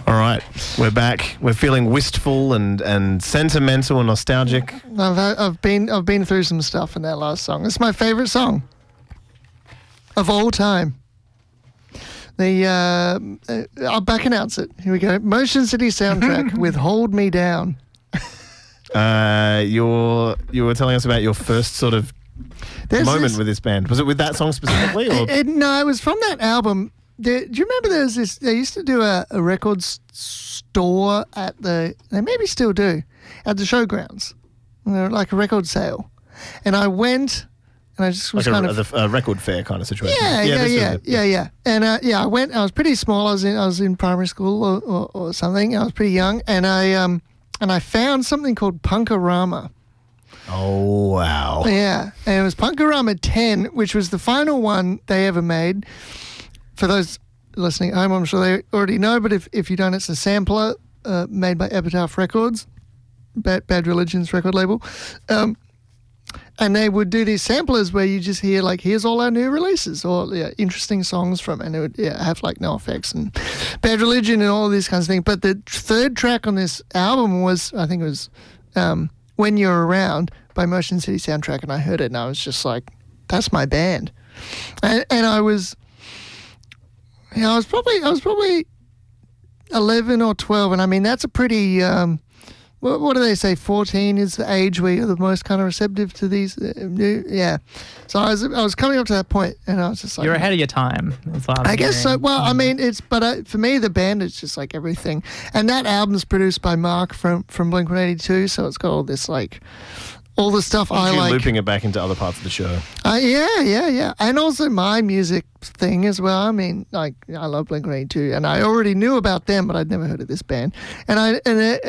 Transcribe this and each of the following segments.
All right, we're back. We're feeling wistful and sentimental and nostalgic. I've been through some stuff in that last song. It's my favorite song of all time. I'll back announce it. Here we go. Motion City soundtrack with "Hold Me Down." You were telling us about your first sort of moment with this band. Was it with that song specifically? Or? No, it was from that album. Do you remember there was this? They used to do a record store they maybe still do, at the showgrounds, like a record sale. And I went, and I just was like kind of a record fair kind of situation. Yeah. And I went. I was pretty small. I was in primary school or something. I was pretty young, and I found something called Punkorama. Oh wow! Yeah, and it was Punkorama 10, which was the final one they ever made. For those listening at home, I'm sure they already know, but if you don't, it's a sampler made by Epitaph Records, Bad Religion's record label. And they would do these samplers where you just hear, like, here's all our new releases or interesting songs from, and it would have, like, NoFX and Bad Religion and all these kinds of things. But the third track on this album was, I think it was When You're Around by Motion City Soundtrack, and I heard it and I was just like, that's my band. And I was... I was probably 11 or 12, and I mean that's a pretty. What do they say? 14 is the age where you're the most kind of receptive to these new. Yeah, so I was coming up to that point, and I was just like, you're ahead of your time. That's what I guess so. Well, I mean, for me, the band is just like everything, and that album's produced by Mark from Blink-182, so it's got all this like. All the stuff I like. Looping it back into other parts of the show. Yeah. And also my music thing as well. I mean, like, I love Blink-182, and I already knew about them, but I'd never heard of this band. And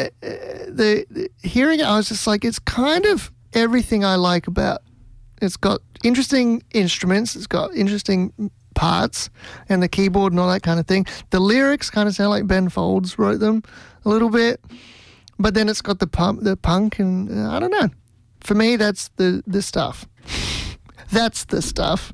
the hearing it, I was just like, it's kind of everything I like about. It's got interesting instruments. It's got interesting parts, and the keyboard and all that kind of thing. The lyrics kind of sound like Ben Folds wrote them a little bit, but then it's got the punk, and I don't know. For me, that's the stuff. That's the stuff.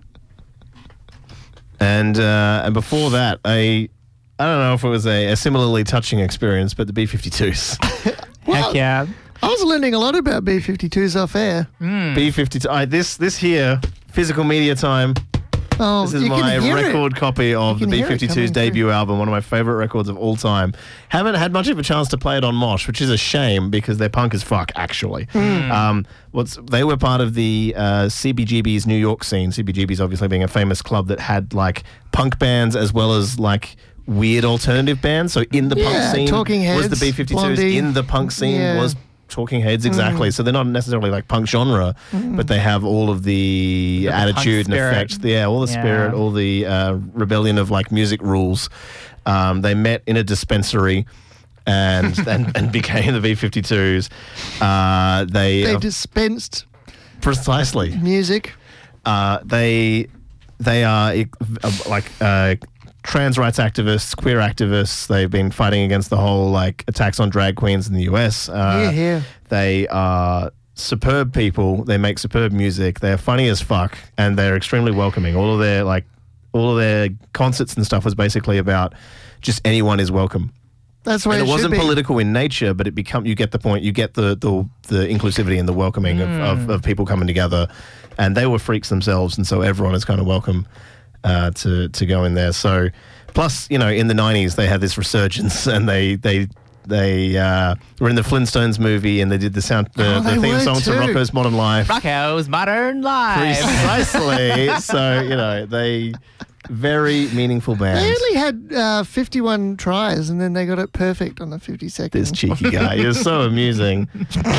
And before that, I don't know if it was a similarly touching experience, but the B-52s. Well, heck yeah. I was learning a lot about B-52s off air. B-52. This here, physical media time. Oh, this is my record copy of the B-52's debut album, one of my favourite records of all time. Haven't had much of a chance to play it on Mosh, which is a shame because they're punk as fuck, actually. They were part of the CBGB's New York scene. CBGB's obviously being a famous club that had like punk bands as well as like weird alternative bands. So in the punk scene Talking Heads, was the B-52s. Blondie. In the punk scene was Talking Heads, exactly. So they're not necessarily like punk genre, but they have all of the attitude and effect. All the spirit, all the rebellion of like music rules. They met in a dispensary and became the B-52s. They dispensed precisely music. They are like trans rights activists, queer activists. They've been fighting against the whole like attacks on drag queens in the US. They are superb people. They make superb music. They're funny as fuck, and they're extremely welcoming. All of their concerts and stuff was basically about just anyone is welcome. That's why it wasn't political in nature, but you get the point. You get the inclusivity and the welcoming of people coming together, and they were freaks themselves, and so everyone is kind of welcome to go in there. So, plus, in the 90s they had this resurgence, and they were in the Flintstones movie, and they did the theme song to Rocko's Modern Life. Rocko's Modern Life. Precisely. So, they very meaningful band. They only had 51 tries, and then they got it perfect on the 52nd. This cheeky guy. He was so amusing.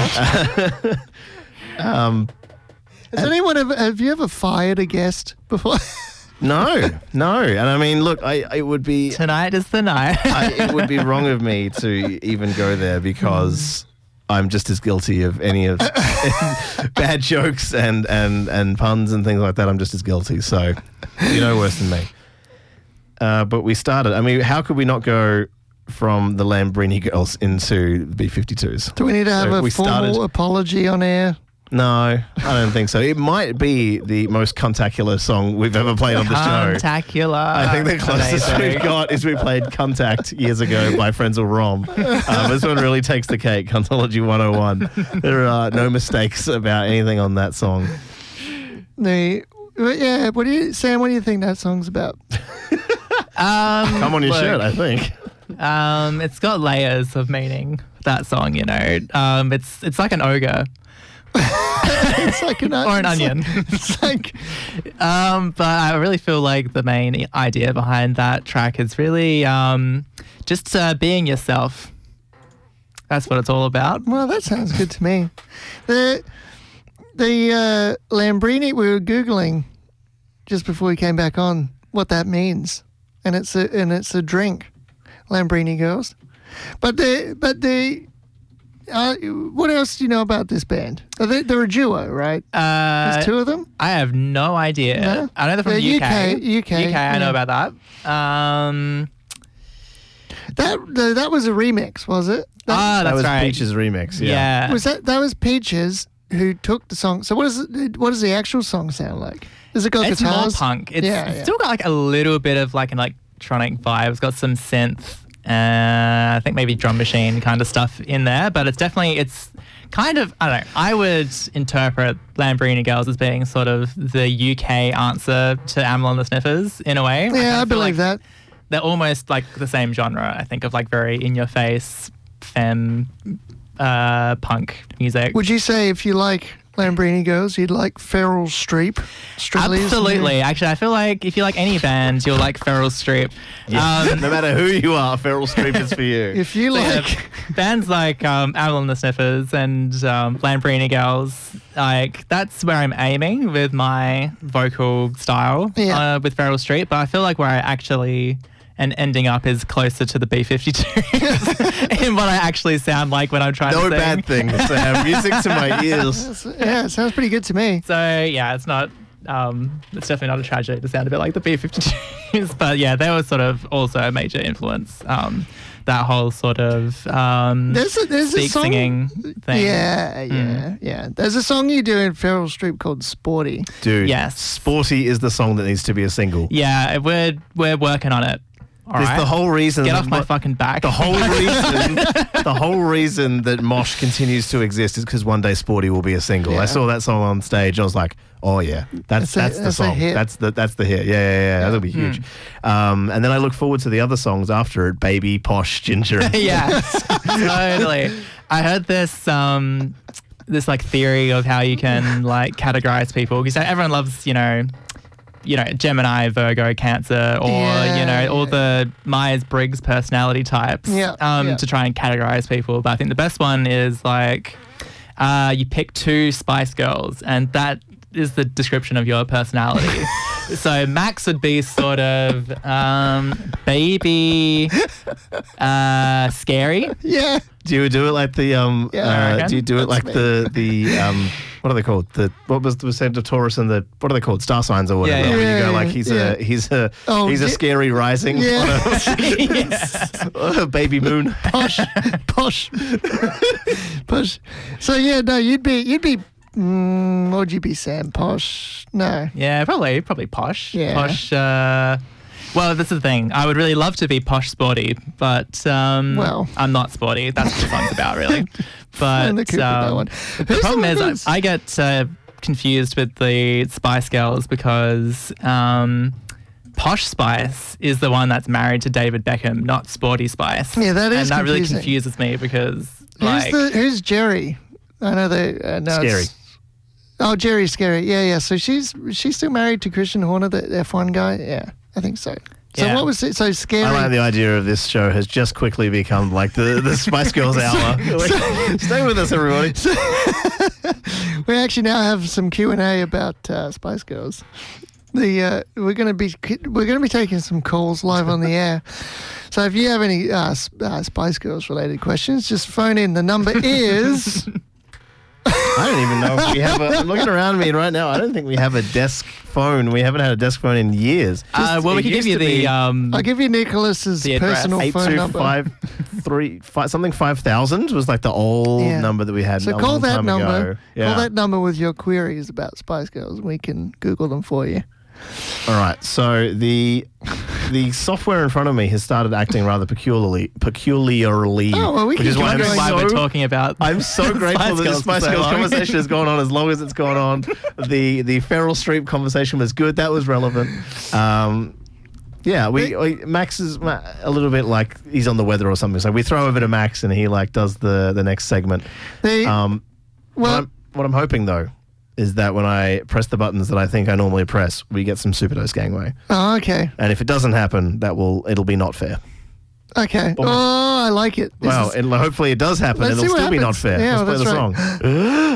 Have you ever fired a guest before? No. And I mean, look, it would be... Tonight is the night. It would be wrong of me to even go there because I'm just as guilty of any of bad jokes and puns and things like that. I'm just as guilty. So, worse than me. But we started. I mean, how could we not go from the Lambrini Girls into the B-52s? Do we need to have a formal apology on air? No, I don't think so. It might be the most contacular song we've ever played on the show. Contacular. I think the closest we've got is we played Contact years ago by Frenzal Rom. This one really takes the cake, Cuntology 101. There are no mistakes about anything on that song. Yeah, Sam, what do you think that song's about? Come on your shirt, I think. It's got layers of meaning, that song, you know. It's like an ogre. It's like an or an onion. It's like but I really feel like the main idea behind that track is really just being yourself. That's what it's all about. Well, that sounds good to me. The Lambrini, we were Googling just before we came back on what that means, and it's a drink, Lambrini Girls. But what else do you know about this band? They're a duo, right? There's two of them? I have no idea. No? I know they're from the UK. UK, I know about that. That was a remix, was it? That's that was right. Peaches remix. Yeah. That was Peaches who took the song. So what does the actual song sound like? Has it got It's guitars? more punk. It's still got like a little bit of like an electronic vibe. It's got some synth. I think maybe drum machine kind of stuff in there, but it's kind of, I don't know, I would interpret Lambrini Girls as being sort of the UK answer to Amyl and the Sniffers in a way. Yeah, I believe that. They're almost like the same genre, I think, of like very in-your-face femme punk music. Would you say if you like Lambrini Girls, you'd like Feral Streep? Absolutely. Actually, I feel like if you like any band, you'll like Feral Streep. Yeah. No matter who you are, Feral Streep is for you. If you like bands like Amyl and the Sniffers and Lambrini Girls, like that's where I'm aiming with my vocal style with Feral Streep. But I feel like where I actually and ending up is closer to the B-52s in what I actually sound like when I'm trying to sing. No bad thing, Sam. Music to my ears. Yeah, it sounds pretty good to me. So, yeah, it's not... it's definitely not a tragedy to sound a bit like the B-52s. But, yeah, they were sort of also a major influence. That whole sort of there's a song, singing thing. Yeah. There's a song you do in Feral Streep called Sporty. Dude, yes. Sporty is the song that needs to be a single. Yeah, we're working on it. All right. The whole reason. Get off my fucking back. The whole reason that Mosh continues to exist is because one day Sporty will be a single. Yeah. I saw that song on stage. I was like, oh yeah, that's the song. That's the hit. Yeah. That'll be huge. And then I look forward to the other songs after it. Baby, Posh, Ginger. Yeah, totally. I heard this like theory of how you can like categorize people because everyone loves Gemini, Virgo, Cancer, or all the Myers-Briggs personality types to try and categorize people. But I think the best one is like you pick two Spice Girls, and that is the description of your personality. So Max would be sort of baby, scary. Yeah. Do you do it like the do you do it like the what are they called? What was the percent of Taurus and what are they called? Star signs or whatever. Where you go like he's a scary rising. Baby moon. Posh. So you'd be what would you be, Sam? Posh? No. Yeah, probably posh. Yeah. Posh. Well, this is the thing. I would really love to be posh sporty, but I'm not sporty. That's what the song's about, really. But the problem is I get confused with the Spice Girls because Posh Spice is the one that's married to David Beckham, not Sporty Spice. Yeah, that is and that confusing. Really confuses me because who's Jerry? I know Scary. Oh, Jerry's Scary. Yeah. So she's still married to Christian Horner, the F1 guy. Yeah, I think so. So what was it? So Scary. I like the idea of this show has just quickly become like the Spice Girls hour. Stay with us, everybody. We actually now have some Q&A about Spice Girls. We're going to be taking some calls live on the air. So if you have any Spice Girls related questions, just phone in. The number is I don't even know if we have I'm looking around me right now. I don't think we have a desk phone. We haven't had a desk phone in years. Well, we can give you the... I'll give you Nicholas's personal phone number. 5,000 was like the old number that we had so a long time ago. Call that number with your queries about Spice Girls. We can Google them for you. All right. So the software in front of me has started acting rather peculiarly. Oh, well, which is why we're talking about. I'm so grateful that the Spice Girls conversation has gone on as long as it's gone on. The Feral Streep conversation was good. That was relevant. Yeah, Max is a little bit like he's on the weather or something. So we throw over to Max and he like does the next segment. What I'm hoping though is that when I press the buttons that I think I normally press, we get some Superdose Gangway. Oh, okay. And if it doesn't happen, it'll be not fair. Okay. Oh, I like it. Hopefully it does happen. It'll still be not fair. Yeah, Let's play the song.